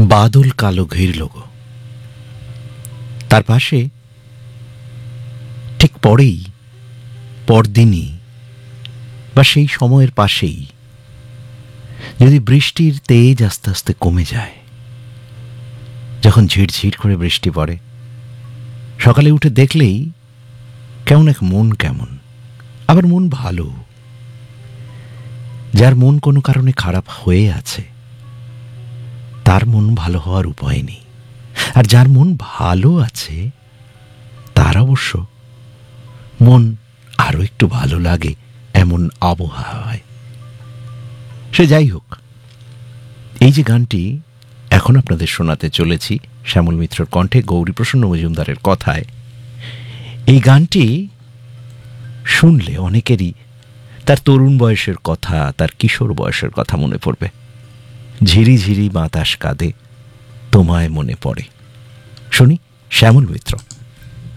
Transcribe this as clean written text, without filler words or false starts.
বাদল কালো ঘিরল গো। তার পাশে ঠিক পরেই, পরদিনই বা সেই সময়ের পাশেই যদি বৃষ্টির তেজ আস্তে আস্তে কমে যায়, যখন ঝিরঝির করে বৃষ্টি পড়ে, সকালে উঠে দেখলেই কেমন এক মন কেমন, আবার মন ভালো। যার মন কোনো কারণে খারাপ হয়ে আছে তার মন ভালো হওয়ার উপায় নেই, আর যার মন ভালো আছে তার অবশ্য মন আরো একটু ভালো লাগে এমন আবহাওয়ায়। সে যাই হোক, এই যে গানটি এখন আপনাদের শোনাতে চলেছি শ্যামল মিত্রর কণ্ঠে, গৌরীপ্রসন্ন মজুমদারের কথায়, এই গানটি শুনলে অনেকেরই তার তরুণ বয়সের কথা, তার কিশোর বয়সের কথা মনে পড়বে। ঝিরি ঝিরি বাতাস কাঁদে, তোমায় মনে পড়ে। শুনি শ্যামল মিত্র।